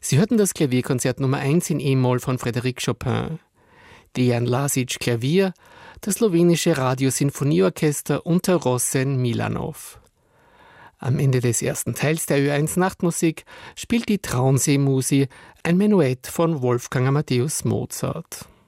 Sie hörten das Klavierkonzert Nummer 1 in E-Moll von Frédéric Chopin. Dejan Lazic Klavier, das slowenische Radiosinfonieorchester unter Rosen Milanov. Am Ende des ersten Teils der Ö1 Nachtmusik spielt die Traunsee-Musi ein Menuett von Wolfgang Amadeus Mozart.